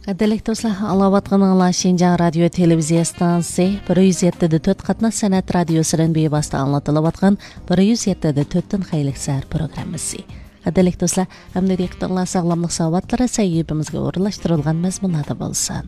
Qadrli do'stlar, anglayotganinglar Şinjan radio televiziya stansiyasi 107.4 qatnash san'at radiosidan bevosita anglatiladigan 107.4 xeyirlik sahar programmasi. Qadrli do'stlar, hamda diqqatinglar sog'lomlik savoatlari sahifamizga o'rinlashtirilgan mazmunlarda bo'lsin.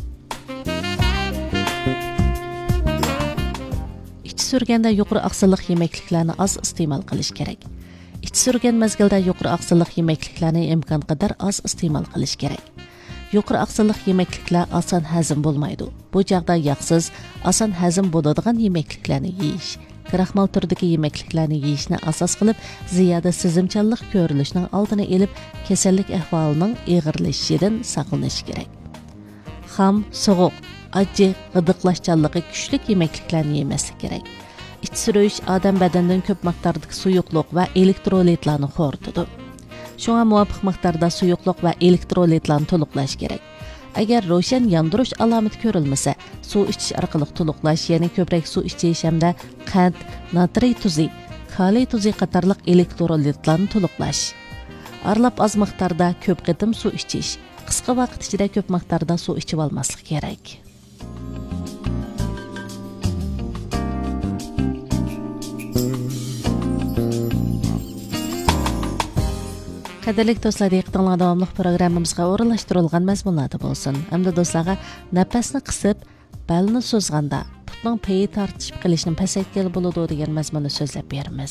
İch surganda yuqori oqsilliq yemekliklarni oz iste'mol qilish kerak. Ich surgan mezgilda yuqori oqsilliq yemekliklarni imkon qadar oz iste'mol qilish kerak. Yuqori oqsilliq yemekliklar oson hazm bo'lmaydi. Bu chaqda yog'siz, oson hazm bo'ladigan yemekliklarni yeyish, kraxmal turidagi yemekliklarni yeyishni asos qilib, ziyoda sezimchanlik ko'rilishining oldini olib, kasallik ahvolining og'irlashishidan saqlanish kerak. Xam, sovuq, acı, g'idiqlashchanligi kuchli yemekliklarni yemaslik kerak. Ich surish odam badanidan ko'p miqdordagi suyuqlik va elektrolitlarni xo'ritadi. Şuna muvafiq miqdorda suyuqlik va elektrolitlarni to'liqlash kerak. Agar ro'shan yondirish alomati ko'rilmasa, suv ichish orqali to'liqlash, ya'ni ko'proq suv ichish hamda qand, natriy tuzi, kaliy tuzi qatorliq elektrolitlarni to'liqlash. Aralab oz miqdorda ko'p qitim suv ichish, qisqa vaqt ichida ko'p miqdorda suv ichib olmaslik kerak. Qadrli do'stlar, diqqatingizga davomli programmamizga o'rinlashtirilgan mazmunlarda bo'lsin. Hamda do'stlarga nafasni qisib, balni so'zganda putning payi tortishib qilishni pasaytgan bo'ladi degan mazmunni so'zlab beramiz.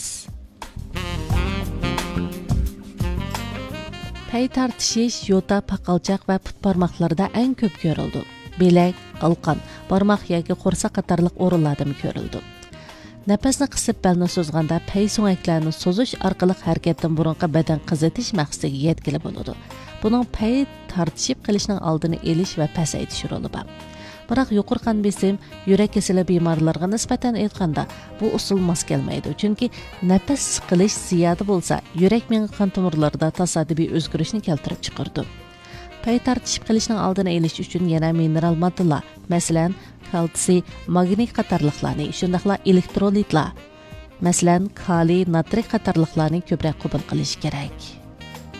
Pay tortishish yo'ta, paqalchoq va put barmoqlarida eng ko'p ko'rildi. Bilak, qalqon, barmoq yoki qo'rsa qatorliq o'rinlarda ko'rildi. Nafasni qisib balni so'zganda pay so'ngaklarni so'zish orqali harakatdan burunqi badan qizitish maqsadiga yetkili bo'ladi. Buning pay tortishib qilishning oldini olish va pasaytish roli bor. Biroq yuqori qon besim, yurak kasali bemorlarga nisbatan aytganda bu usul mos kelmaydi. Chunki nafas siqilish ziyoda bo'lsa, yurak meni qon tomirlarida tasodifiy o'zgarishni keltirib chiqardi. Pay tortishib qilishning oldini olish uchun yana mineral moddalar, masalan, kalsiy, magniy qatorliqlarni, shundaqla elektrolitlar, masalan, kaliy, natriy qatorliqlarni ko'proq qabul qilish kerak.